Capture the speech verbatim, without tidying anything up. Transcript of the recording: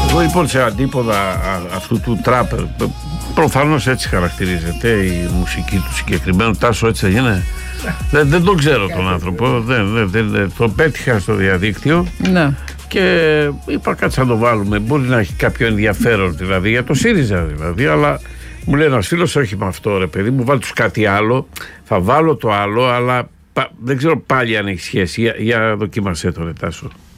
Εγώ λοιπόν σε αντίποδα α, αυτού του τράπερ, προφανώς έτσι χαρακτηρίζεται η μουσική του συγκεκριμένου. Τάσο, έτσι δεν είναι? δεν, δεν τον ξέρω τον άνθρωπο, δεν, δεν, δεν, δεν, τον πέτυχα στο διαδίκτυο. Ναι. Και είπα κάτσε να το βάλουμε, μπορεί να έχει κάποιο ενδιαφέρον δηλαδή για το ΣΥΡΙΖΑ δηλαδή, αλλά μου λέει ένας φίλος, όχι με αυτό ρε παιδί μου, βάλει τους κάτι άλλο, θα βάλω το άλλο, αλλά πα, δεν ξέρω πάλι αν έχει σχέση. Για, για δοκίμασέ το ρε Τάσο.